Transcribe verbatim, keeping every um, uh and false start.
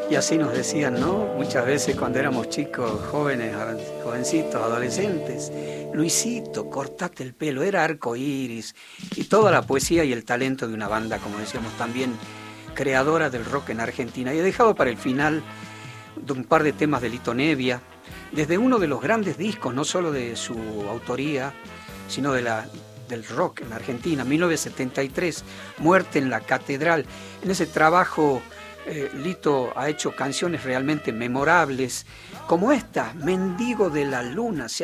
Y así nos decían, ¿no? Muchas veces cuando éramos chicos, jóvenes, jovencitos, adolescentes, Luisito, cortate el pelo, era arco iris, y toda la poesía y el talento de una banda, como decíamos, también creadora del rock en Argentina. Y he dejado para el final de un par de temas de Lito Nebbia, desde uno de los grandes discos, no solo de su autoría, sino de la, del rock en Argentina, mil novecientos setenta y tres, Muerte en la Catedral. En ese trabajo eh, Lito ha hecho canciones realmente memorables, como esta, Mendigo de la Luna. Se